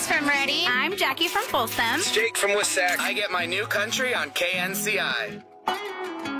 from Ready. I'm Jackie from Folsom. Jake from Wissac. I get my new country on KNCI.